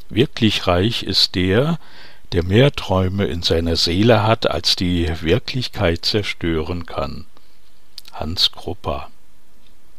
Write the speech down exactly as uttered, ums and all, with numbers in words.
Wirklich reich ist der, der mehr Träume in seiner Seele hat, als die Wirklichkeit zerstören kann. Hans Krupa.